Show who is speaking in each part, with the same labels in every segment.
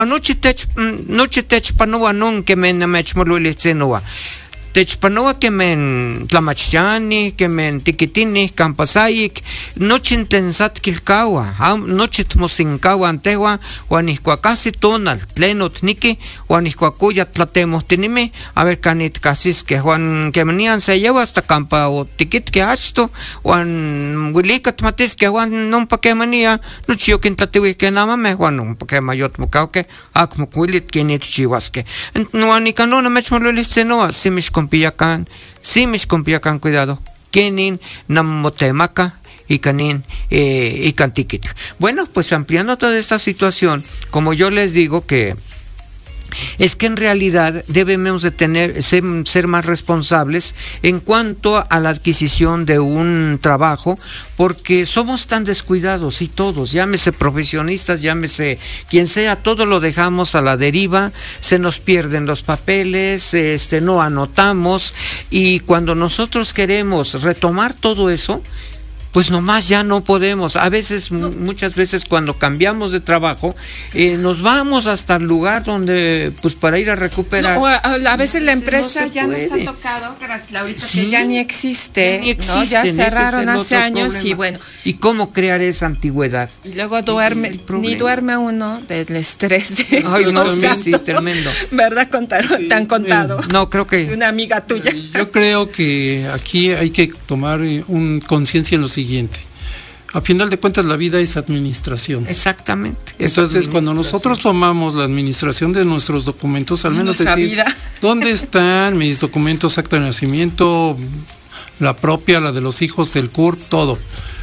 Speaker 1: nochi techpanoa non kemen namechmoluilihtsinua. Techpanoa kemen tlamachtiani, kemen tikitini, kampasayik, nochi tlensatkilkawa, nochi tmosinkawa antewa, huan ihkuakasi tonal, tlen otniki, huan ihkuakuya tlatemohtinimi, a ver kanitkasiskeh, huan kemanian se lleva hasta kampa otikitke achto, huan wilika tmatiskeh, huan nompa kemania, nochi yokintlatiwihkeh namameh, huan nompa kemayotmokauke, akmokuilit kinitchiwaskeh. Huan ikanon namechmoluilihtsinoa, simixkompiakan cuidado, kenin namotemaca y canin icantiquitl. Bueno, pues ampliando toda esta situación, como yo les digo que es que en realidad debemos de ser más responsables en cuanto a la adquisición de un trabajo, porque somos tan descuidados y todos, llámese profesionistas, llámese quien sea, todo lo dejamos a la deriva, se nos pierden los papeles, no anotamos, y cuando nosotros queremos retomar todo eso, pues nomás ya no podemos. A veces, muchas veces cuando cambiamos de trabajo, nos vamos hasta el lugar donde, pues para ir a recuperar.
Speaker 2: No, a veces la empresa ya nos ha tocado, gracias Laurita, sí, que ya ni existe, ¿no? Ya cerraron hace años problema. Y bueno.
Speaker 1: ¿Y cómo crear esa antigüedad?
Speaker 2: Y luego ni duerme uno del estrés.
Speaker 1: Ay, no, sí, tremendo.
Speaker 2: ¿Verdad? Sí, tan contado.
Speaker 1: No, creo que.
Speaker 2: Una amiga tuya.
Speaker 3: Yo creo que aquí hay que tomar conciencia en lo siguiente. A final de cuentas, la vida es administración.
Speaker 1: Exactamente.
Speaker 3: Entonces, cuando nosotros tomamos la administración de nuestros documentos, al menos decir,
Speaker 2: vida.
Speaker 3: ¿Dónde están mis documentos, acta de nacimiento, la propia, la de los hijos, el CURP, todo?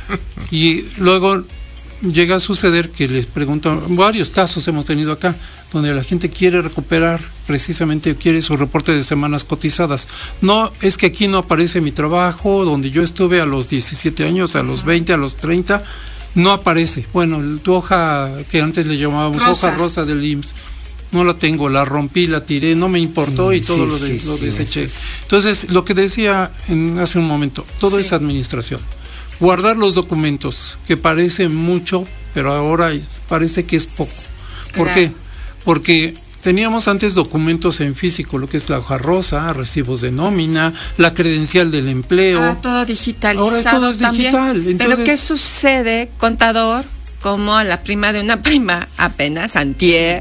Speaker 3: Y luego llega a suceder que les preguntan, varios casos hemos tenido acá, donde la gente quiere recuperar, precisamente quiere su reporte de semanas cotizadas. No, es que aquí no aparece mi trabajo, donde yo estuve a los 17 años, a los 20, a los 30, no aparece. Bueno, tu hoja, que antes le llamábamos hoja rosa del IMSS, no la tengo, la rompí, la tiré, no me importó y todo lo deseché. Entonces, lo que decía hace un momento, todo es administración. Guardar los documentos, que parece mucho, pero ahora parece que es poco. ¿Por qué? Porque teníamos antes documentos en físico, lo que es la hoja rosa, recibos de nómina, la credencial del empleo.
Speaker 2: Todo digitalizado.
Speaker 3: Ahora todo es
Speaker 2: también.
Speaker 3: Digital. Entonces,
Speaker 2: pero ¿qué sucede, contador, como la prima de una prima apenas, antier,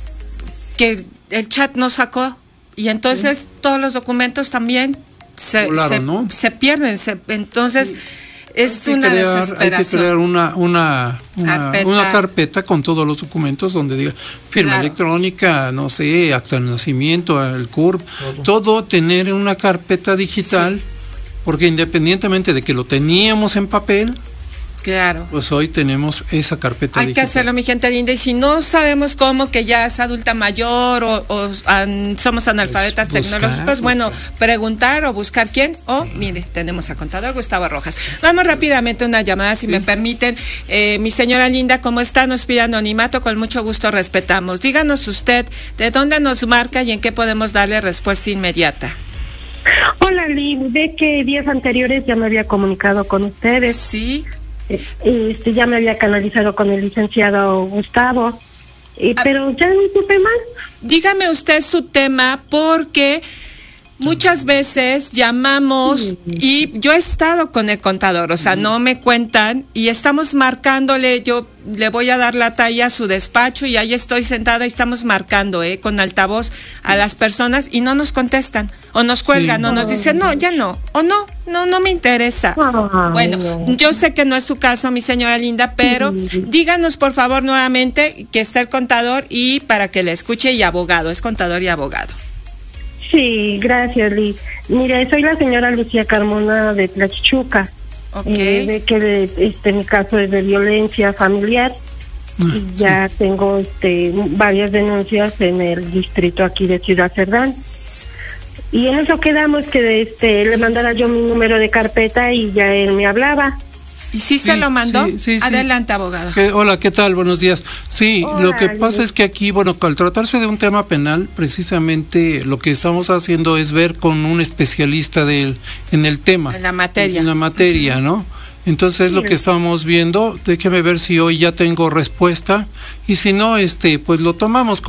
Speaker 2: que el chat nos sacó y entonces todos los documentos también se pierden, entonces... Es una desesperación.
Speaker 3: Hay que crear una carpeta con todos los documentos donde diga firma electrónica, no sé, acta de nacimiento, el CURP, todo tener una carpeta digital, porque independientemente de que lo teníamos en papel,
Speaker 2: claro,
Speaker 3: pues hoy tenemos esa carpeta digital.
Speaker 2: Hay que hacerlo, mi gente linda, y si no sabemos cómo, que ya es adulta mayor o somos analfabetas tecnológicos, bueno, preguntar o buscar quién, mire, tenemos a contador Gustavo Rojas. Vamos rápidamente a una llamada, si me permiten. Mi señora linda, ¿cómo está? Nos pide anonimato, con mucho gusto respetamos. Díganos usted, ¿de dónde nos marca y en qué podemos darle respuesta inmediata?
Speaker 4: Hola, Liv, ve que días anteriores ya me había comunicado con ustedes.
Speaker 2: Sí.
Speaker 4: Ya me había canalizado con el licenciado Gustavo, pero ya no supe más.
Speaker 2: Dígame usted su tema, porque muchas veces llamamos y yo he estado con el contador, o sea, no me cuentan y estamos marcándole, yo le voy a dar la talla a su despacho y ahí estoy sentada y estamos marcando con altavoz a las personas y no nos contestan o nos cuelgan o nos dicen no, ya no, o no me interesa. Bueno, yo sé que no es su caso, mi señora linda, pero díganos por favor nuevamente que está el contador y para que le escuche, y abogado, es contador y abogado.
Speaker 4: Sí, gracias, Liz. Mira, soy la señora Lucía Carmona de Tlachichuca.
Speaker 2: Okay.
Speaker 4: De que mi caso es de violencia familiar y ya tengo varias denuncias en el distrito aquí de Ciudad Cerdán. Y en eso quedamos que le mandara yo mi número de carpeta y ya él me hablaba.
Speaker 2: ¿Y sí se lo mandó?
Speaker 3: Sí.
Speaker 2: Adelante, abogado.
Speaker 3: Hola, ¿qué tal? Buenos días. Sí,
Speaker 4: hola,
Speaker 3: lo que pasa es que aquí, bueno, al tratarse de un tema penal, precisamente lo que estamos haciendo es ver con un especialista en el tema.
Speaker 2: En la materia.
Speaker 3: En la materia, ¿no? Entonces es lo que estamos viendo. Déjeme ver si hoy ya tengo respuesta y si no, pues lo tomamos